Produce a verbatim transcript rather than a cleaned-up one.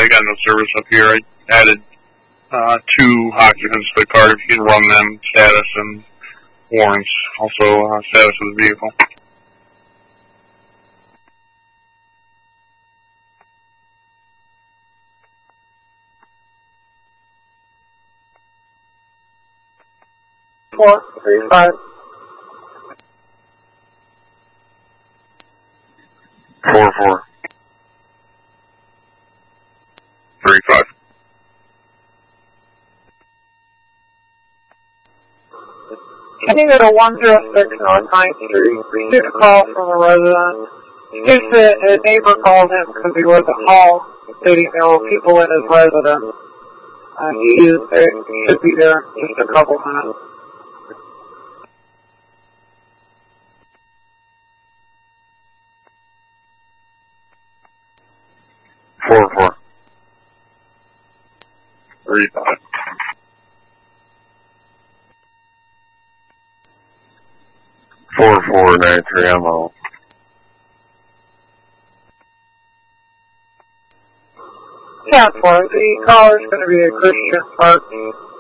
I got no service up here. I added uh, two occupants to the car. If you can run them, status and warrants. Also, uh, status of the vehicle. Four, three, five. Four, four. Three, five. Can you go to one zero six North ninth Street? Get a call from a resident. Just that a neighbor called him because he was at home, stating there were people in his residence. Uh, he is there, should be there in just a couple minutes. Four, four. Three, five. Four, four, nine, three, M O. Yeah, for the caller's going to be a Christian Park.